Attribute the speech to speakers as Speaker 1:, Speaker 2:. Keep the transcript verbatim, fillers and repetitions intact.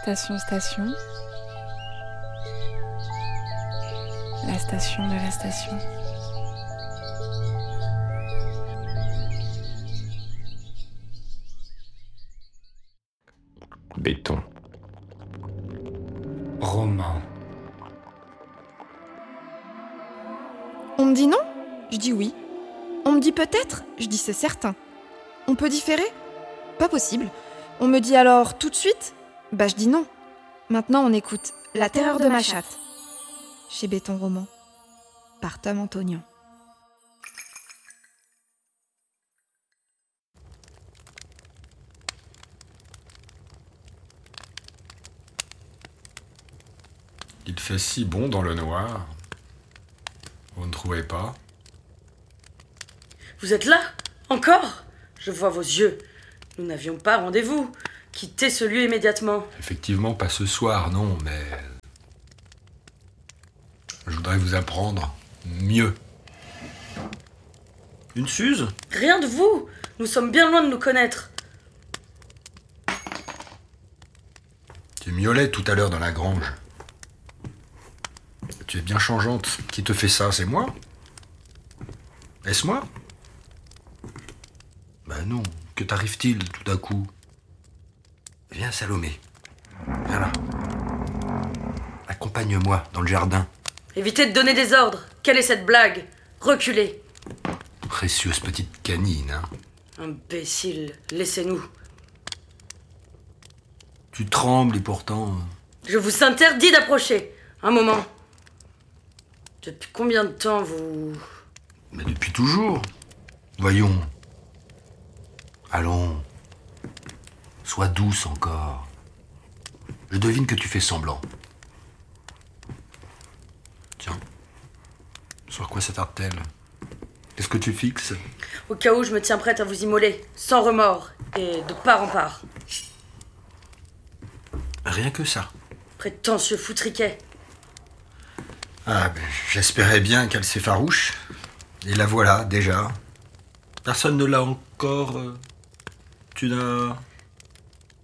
Speaker 1: Station, station. La station de la station.
Speaker 2: Béton.
Speaker 3: Roman.
Speaker 4: On me dit non ? Je dis oui. On me dit peut-être ? Je dis c'est certain. On peut différer ? Pas possible. On me dit alors tout de suite ? Bah je dis non. Maintenant on écoute La terreur de ma chatte, chez Béton Roman, par Tom Antonian.
Speaker 3: Il fait si bon dans le noir. Vous ne trouvez pas ?
Speaker 5: Vous êtes là ? Encore ? Je vois vos yeux. Nous n'avions pas rendez-vous. Quittez ce lieu immédiatement.
Speaker 3: Effectivement, pas ce soir, non, mais... Je voudrais vous apprendre mieux. Une Suze ?
Speaker 5: Rien de vous. Nous sommes bien loin de nous connaître.
Speaker 3: Tu miaulais tout à l'heure dans la grange. Tu es bien changeante. Qui te fait ça, c'est moi ? Est-ce moi ? Ben non, que t'arrive-t-il tout à coup ? Viens, Salomé. Viens là. Accompagne-moi dans le jardin.
Speaker 5: Évitez de donner des ordres. Quelle est cette blague ? Reculez.
Speaker 3: Précieuse petite canine, hein.
Speaker 5: Imbécile, laissez-nous.
Speaker 3: Tu trembles et pourtant...
Speaker 5: Je vous interdis d'approcher. Un moment. Depuis combien de temps vous...
Speaker 3: Mais depuis toujours. Voyons. Allons. Sois douce encore. Je devine que tu fais semblant. Tiens. Sur quoi s'attarde-t-elle ? Qu'est-ce que tu fixes ?
Speaker 5: Au cas où je me tiens prête à vous immoler, sans remords, et de part en part.
Speaker 3: Rien que ça.
Speaker 5: Prétentieux foutriquet.
Speaker 3: Ah, ben, j'espérais bien qu'elle s'effarouche. Et la voilà, déjà. Personne ne l'a encore... euh, Tu n'as